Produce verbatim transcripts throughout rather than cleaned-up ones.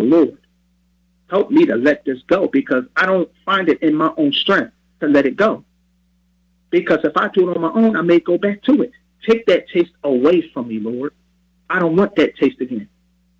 Lord, help me to let this go, because I don't find it in my own strength to let it go. Because if I do it on my own, I may go back to it. Take that taste away from me, Lord. I don't want that taste again.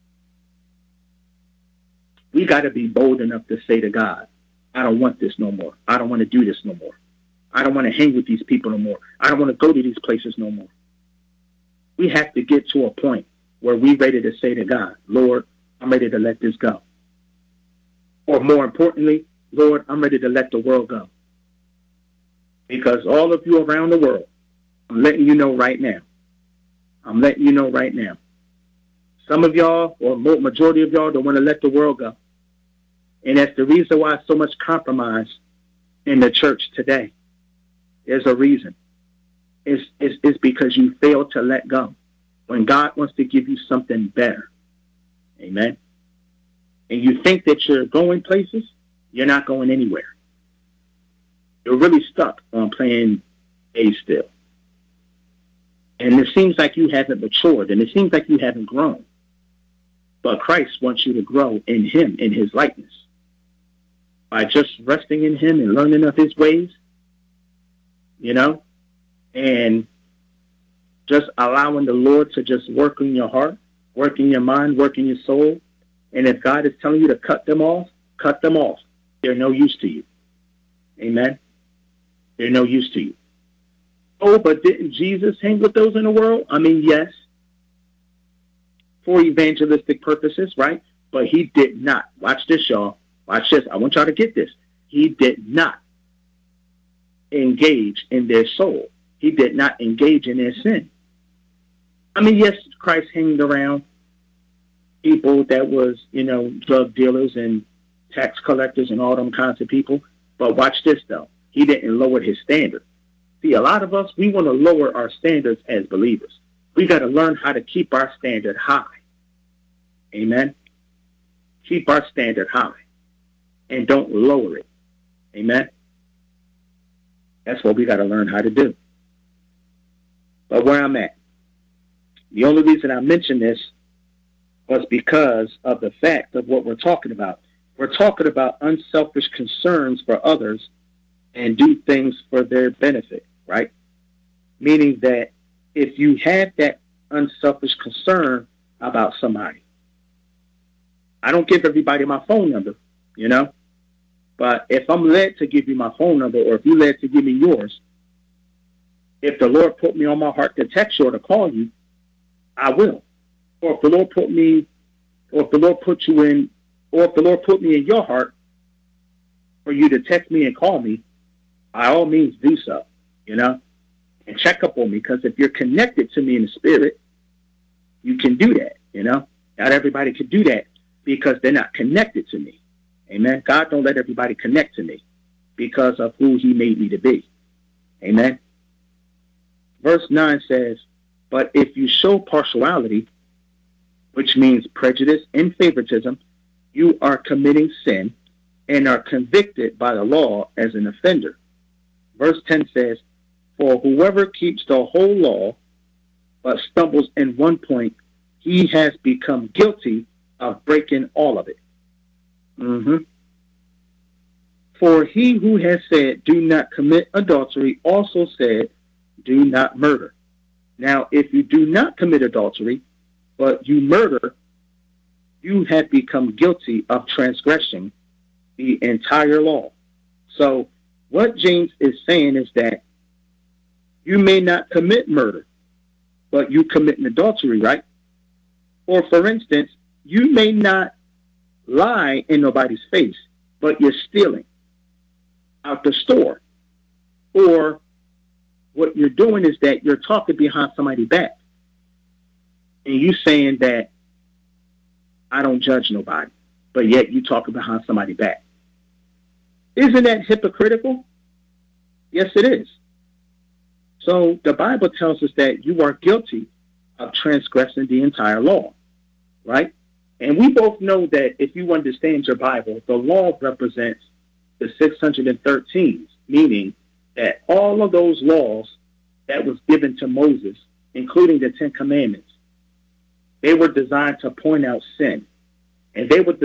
We got to be bold enough to say to God, I don't want this no more. I don't want to do this no more. I don't want to hang with these people no more. I don't want to go to these places no more. We have to get to a point where we're ready to say to God, Lord, I'm ready to let this go. Or more importantly, Lord, I'm ready to let the world go. Because all of you around the world, I'm letting you know right now. I'm letting you know right now. Some of y'all, or majority of y'all, don't want to let the world go. And that's the reason why so much compromise in the church today. There's a reason. It's, it's, it's because you fail to let go when God wants to give you something better. Amen. And you think that you're going places, you're not going anywhere. You're really stuck on playing A still. And it seems like you haven't matured, and it seems like you haven't grown. But Christ wants you to grow in him, in his likeness. By just resting in him and learning of his ways, you know, and just allowing the Lord to just work in your heart, work in your mind, work in your soul. And if God is telling you to cut them off, cut them off. They're no use to you. Amen. They're no use to you. Oh, but didn't Jesus hang with those in the world? I mean, yes, for evangelistic purposes, right? But he did not. Watch this, y'all. Watch this. I want y'all to get this. He did not engage in their soul. He did not engage in their sin. I mean, yes, Christ hanged around people that was, you know, drug dealers and tax collectors and all them kinds of people. But watch this, though. He didn't lower his standard. See, a lot of us, we want to lower our standards as believers. We got to learn how to keep our standard high. Amen. Keep our standard high and don't lower it. Amen. That's what we got to learn how to do. But where I'm at, the only reason I mention this was because of the fact of what we're talking about. We're talking about unselfish concerns for others and do things for their benefit, right? Meaning that if you have that unselfish concern about somebody, I don't give everybody my phone number, you know, but if I'm led to give you my phone number, or if you're led to give me yours, if the Lord put me on my heart to text you or to call you, I will. Or if the Lord put me, or if the Lord put you in, or if the Lord put me in your heart for you to text me and call me, by all means do so, you know, and check up on me. Because if you're connected to me in the spirit, you can do that, you know. Not everybody can do that because they're not connected to me. Amen. God don't let everybody connect to me because of who he made me to be. Amen. Verse nine says, but if you show partiality, which means prejudice and favoritism, you are committing sin and are convicted by the law as an offender. Verse ten says, for whoever keeps the whole law but stumbles in one point, he has become guilty of breaking all of it. Mm-hmm. For he who has said, do not commit adultery, also said, do not murder. Now, if you do not commit adultery, but you murder, you have become guilty of transgressing the entire law. So what James is saying is that you may not commit murder, but you commit an adultery, right? Or for instance, you may not lie in nobody's face, but you're stealing out the store. Or what you're doing is that you're talking behind somebody's back. And you saying that I don't judge nobody, but yet you talking behind somebody's back. Isn't that hypocritical? Yes, it is. So the Bible tells us that you are guilty of transgressing the entire law, right? And we both know that if you understand your Bible, the law represents the six hundred thirteen, meaning that all of those laws that was given to Moses, including the Ten Commandments, they were designed to point out sin. And they were